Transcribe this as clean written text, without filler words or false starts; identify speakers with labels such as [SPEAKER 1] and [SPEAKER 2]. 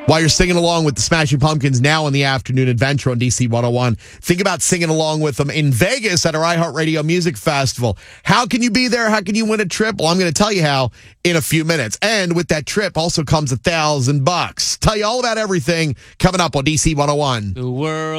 [SPEAKER 1] While you're singing along with the Smashing Pumpkins now in the afternoon adventure on DC 101, think about singing along with them in Vegas at our iHeartRadio Music Festival. How can you be there? How can you win a trip? Well, I'm going to tell you how in a few minutes. And with that trip also comes $1,000. Tell you all about everything coming up on DC 101.
[SPEAKER 2] The world.